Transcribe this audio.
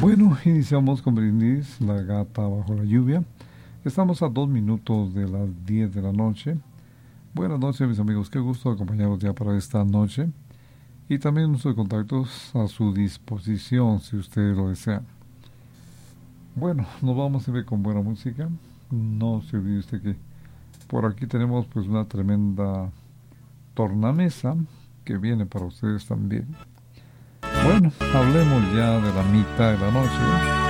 Bueno, iniciamos con Brindis, la gata bajo la lluvia. Estamos a 2 minutos de las 10 de la noche. Buenas noches, mis amigos. Qué gusto acompañarlos ya para esta noche. Y también nuestros contactos a su disposición, si ustedes lo desean. Bueno, nos vamos a ver con buena música. No se olvide usted que por aquí tenemos pues una tremenda tornamesa que viene para ustedes también. Bueno, hablemos ya de la mitad de la noche.